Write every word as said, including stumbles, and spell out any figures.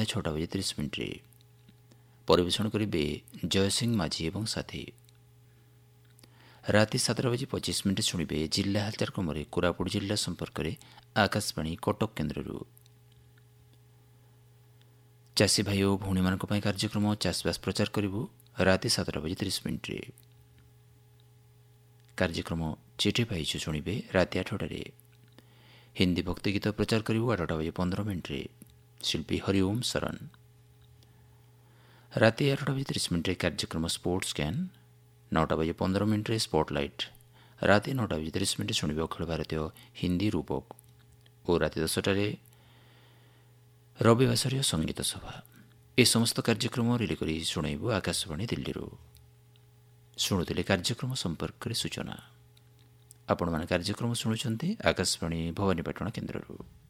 ସନ୍ଧ୍ୟା ଛଅଟା ବଜେ ତିରିଶ ମିନିଟ୍ରେ ପରିବେଷଣ କରିବେ ଜୟ ସିଂ ମାଝୀ ଏବଂ ସାଥୀ। ରାତି ସାତଟା ବଜେ ପଚିଶ ମିନିଟ୍ ଶୁଣିବେ ଜିଲ୍ଲା ହାଲଚାଲ କ୍ରମରେ କୋରାପୁଟ ଜିଲ୍ଲା ସମ୍ପର୍କରେ ଆକାଶବାଣୀ କଟକ କେନ୍ଦ୍ରରୁ। ଚାଷୀ ଭାଇ ଓ ଭଉଣୀମାନଙ୍କ ପାଇଁ କାର୍ଯ୍ୟକ୍ରମ ଚାଷବାସ ପ୍ରଚାର କରିବୁ ରାତି ସାତଟା ବଜେ ତିରିଶ ମିନିଟ୍ରେ। କାର୍ଯ୍ୟକ୍ରମ ଚିଠି ପାଇଛୁ ଶୁଣିବେ ରାତି ଆଠଟାରେ। ହିନ୍ଦୀ ଭକ୍ତି ଗୀତ ପ୍ରଚାର କରିବୁ ଆଠଟା ବଜେ ପନ୍ଦର ମିନିଟ୍ରେ। ଶିଳ୍ପୀ ହରିଓମ ଶରଣ। ରାତି ଆଠଟା ବଜେ ତିରିଶ ମିନିଟ୍ରେ କାର୍ଯ୍ୟକ୍ରମ ସ୍ପୋର୍ଟସ ସ୍କାନ୍। ନଅଟା ବଜେ ପନ୍ଦର ମିନିଟ୍ରେ ସ୍ପଟଲାଇଟ୍। ରାତି ନଅଟା ବଜେ ତିରିଶ ମିନିଟ୍ ଶୁଣିବେ ଅଖିଳ ଭାରତୀୟ ହିନ୍ଦୀ ରୂପକ ଓ ରାତି ଦଶଟାରେ ରବିବାସରୀୟ ସଙ୍ଗୀତ ସଭା। ଏ ସମସ୍ତ କାର୍ଯ୍ୟକ୍ରମ ରିଲି କରି ଶୁଣାଇବୁ ଆକାଶବାଣୀ ଦିଲ୍ଲୀରୁ। ଶୁଣୁଥିଲେ କାର୍ଯ୍ୟକ୍ରମ ସମ୍ପର୍କରେ ସୂଚନା। ଆପଣମାନେ କାର୍ଯ୍ୟକ୍ରମ ଶୁଣୁଛନ୍ତି ଆକାଶବାଣୀ ଭବାନୀପାଟଣା କେନ୍ଦ୍ରରୁ।